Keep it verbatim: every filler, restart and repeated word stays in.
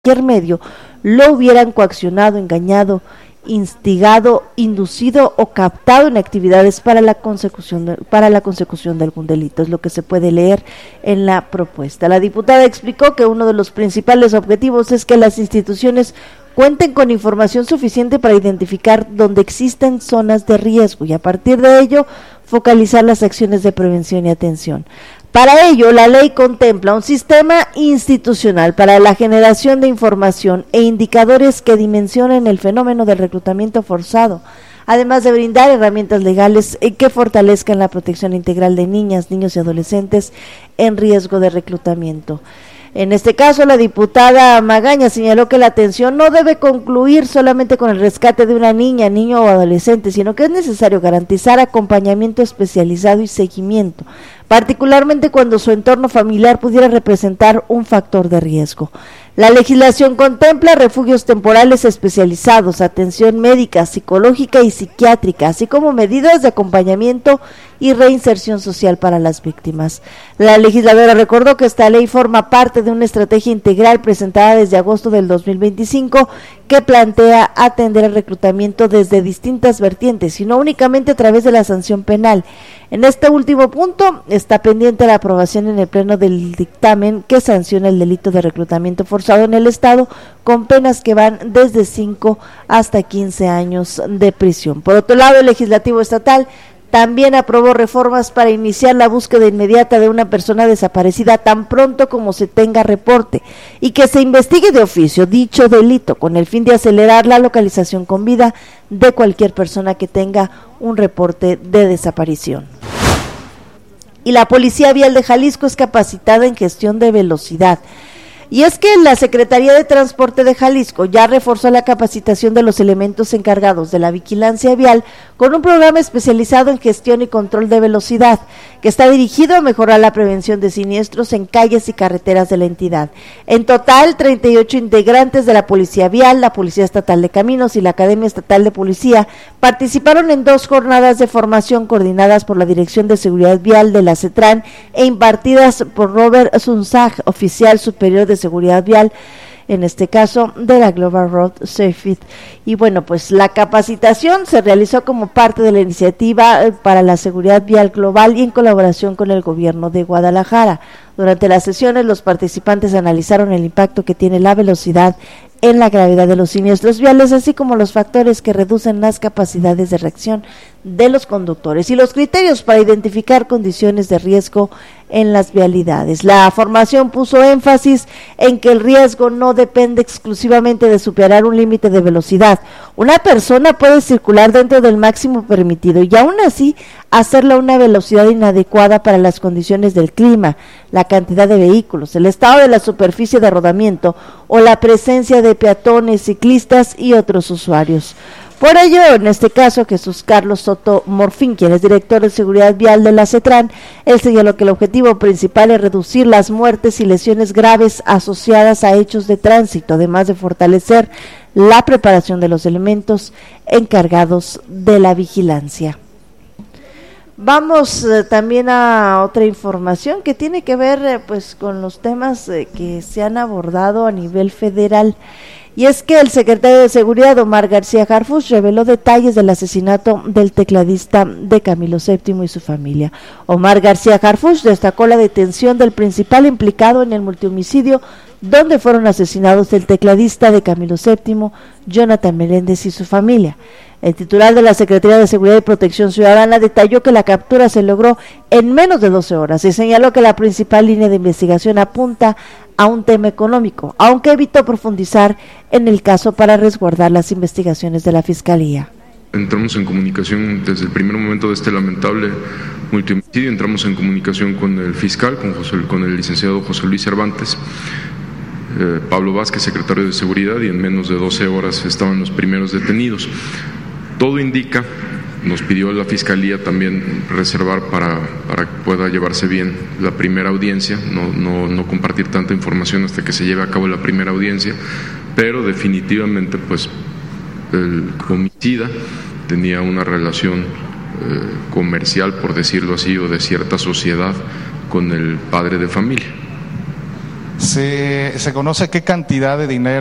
cualquier medio lo hubieran coaccionado, engañado, instigado, inducido o captado en actividades para la consecución de, para la consecución de algún delito, es lo que se puede leer en la propuesta. La diputada explicó que uno de los principales objetivos es que las instituciones cuenten con información suficiente para identificar dónde existen zonas de riesgo y a partir de ello focalizar las acciones de prevención y atención. Para ello, la ley contempla un sistema institucional para la generación de información e indicadores que dimensionen el fenómeno del reclutamiento forzado, además de brindar herramientas legales que fortalezcan la protección integral de niñas, niños y adolescentes en riesgo de reclutamiento. En este caso, la diputada Magaña señaló que la atención no debe concluir solamente con el rescate de una niña, niño o adolescente, sino que es necesario garantizar acompañamiento especializado y seguimiento, particularmente cuando su entorno familiar pudiera representar un factor de riesgo. La legislación contempla refugios temporales especializados, atención médica, psicológica y psiquiátrica, así como medidas de acompañamiento y reinserción social para las víctimas. La legisladora recordó que esta ley forma parte de una estrategia integral presentada desde agosto del dos mil veinticinco que plantea atender el reclutamiento desde distintas vertientes y no únicamente a través de la sanción penal. En este último punto está pendiente la aprobación en el pleno del dictamen que sanciona el delito de reclutamiento forzado en el Estado con penas que van desde cinco hasta quince años de prisión. Por otro lado, el Legislativo Estatal también aprobó reformas para iniciar la búsqueda inmediata de una persona desaparecida tan pronto como se tenga reporte y que se investigue de oficio dicho delito con el fin de acelerar la localización con vida de cualquier persona que tenga un reporte de desaparición. Y la Policía Vial de Jalisco es capacitada en gestión de velocidad. Y es que la Secretaría de Transporte de Jalisco ya reforzó la capacitación de los elementos encargados de la vigilancia vial con un programa especializado en gestión y control de velocidad, que está dirigido a mejorar la prevención de siniestros en calles y carreteras de la entidad. En total, treinta y ocho integrantes de la Policía Vial, la Policía Estatal de Caminos y la Academia Estatal de Policía participaron en dos jornadas de formación coordinadas por la Dirección de Seguridad Vial de la CETRAN e impartidas por Robert Zunzag, oficial superior de Seguridad Vial, en este caso de la Global Road Safety. Y bueno, pues la capacitación se realizó como parte de la iniciativa para la seguridad vial global y en colaboración con el gobierno de Guadalajara. Durante las sesiones, los participantes analizaron el impacto que tiene la velocidad en la gravedad de los siniestros viales, así como los factores que reducen las capacidades de reacción de los conductores y los criterios para identificar condiciones de riesgo en las vialidades. La formación puso énfasis en que el riesgo no depende exclusivamente de superar un límite de velocidad. Una persona puede circular dentro del máximo permitido y aún así hacerlo a una velocidad inadecuada para las condiciones del clima, la cantidad de vehículos, el estado de la superficie de rodamiento o la presencia de peatones, ciclistas y otros usuarios. Por ello, en este caso, Jesús Carlos Soto Morfín, quien es director de Seguridad Vial de la CETRAN, él señaló que el objetivo principal es reducir las muertes y lesiones graves asociadas a hechos de tránsito, además de fortalecer la preparación de los elementos encargados de la vigilancia. Vamos eh, también a otra información que tiene que ver eh, pues con los temas eh, que se han abordado a nivel federal. Y es que el secretario de Seguridad, Omar García Harfuch, reveló detalles del asesinato del tecladista de Camilo séptimo y su familia. Omar García Harfuch destacó la detención del principal implicado en el multihomicidio, donde fueron asesinados el tecladista de Camilo séptimo, Jonathan Meléndez y su familia. El titular de la Secretaría de Seguridad y Protección Ciudadana detalló que la captura se logró en menos de doce horas y señaló que la principal línea de investigación apunta a un tema económico, aunque evitó profundizar en el caso para resguardar las investigaciones de la Fiscalía. Entramos en comunicación desde el primer momento de este lamentable multihomicidio, entramos en comunicación con el fiscal, con, José, con el licenciado José Luis Cervantes, eh, Pablo Vázquez, secretario de Seguridad, y en menos de doce horas estaban los primeros detenidos. Todo indica, nos pidió la Fiscalía también reservar para, para que pueda llevarse bien la primera audiencia, no, no, no compartir tanta información hasta que se lleve a cabo la primera audiencia, pero definitivamente pues el homicida tenía una relación eh, comercial, por decirlo así, o de cierta sociedad con el padre de familia. ¿Se, se conoce qué cantidad de dinero